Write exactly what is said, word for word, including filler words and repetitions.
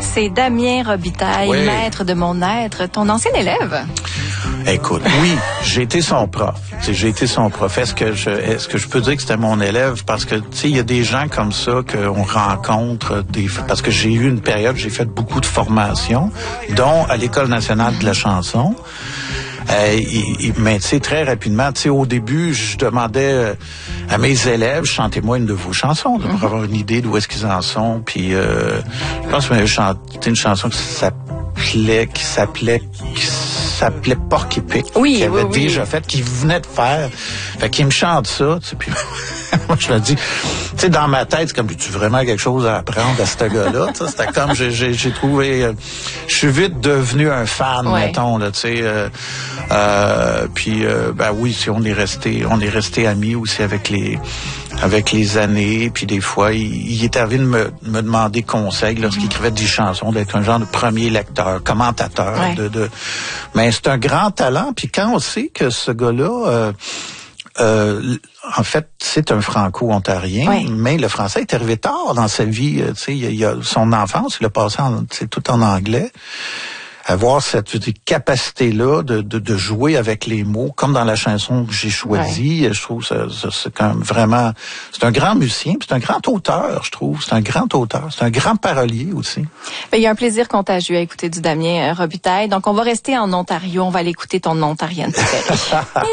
C'est Damien Robitaille, Oui. maître de mon être, ton ancien élève. Écoute, oui, j'ai été son prof. T'sais, j'ai été son prof. Est-ce que je, est-ce que je peux dire que c'était mon élève? Parce que, tu sais, il y a des gens comme ça qu'on rencontre des, parce que j'ai eu une période, j'ai fait beaucoup de formations, dont à l'École nationale de la chanson. Euh, il, il, mais tu sais, très rapidement, tu sais, au début, je demandais euh, à mes élèves, chantez-moi une de vos chansons, là, pour avoir une idée d'où est-ce qu'ils en sont. Puis, euh, je pense que j'avais chanté une chanson qui s'appelait, qui s'appelait, qui s'appelait Porc épic, oui, qu'il avait oui, oui. déjà fait, qu'il venait de faire. Fait qu'il me chante ça, tu sais, puis moi, je me dis, tu sais, dans ma tête, c'est comme, tu vraiment quelque chose à apprendre à ce gars-là, tu sais, c'était comme, j'ai, j'ai, j'ai trouvé, euh, je suis vite devenu un fan, ouais. mettons, là, tu sais, euh, euh, puis, euh, ben oui, si on est resté, on est resté amis aussi avec les, avec les années, puis des fois, il, il est arrivé de me, me demander conseil lorsqu'il mm-hmm. écrivait des chansons, d'être un genre de premier lecteur, commentateur, ouais. de, de, mais c'est un grand talent, puis quand on sait que ce gars-là, euh, Euh, en fait, c'est un franco-ontarien, oui. mais le français est arrivé tard dans sa vie. Tu sais, il, il a son enfance, il a passé en, tout en anglais. Avoir cette capacité-là de, de, de jouer avec les mots, comme dans la chanson que j'ai choisie, ouais. je trouve ça, ça c'est quand même vraiment, c'est un grand musicien, puis c'est un grand auteur, je trouve. C'est un grand auteur, c'est un grand parolier aussi. Ben, il y a un plaisir contagieux à écouter du Damien Robitaille. Donc, on va rester en Ontario, on va aller écouter ton ontarienne préférée.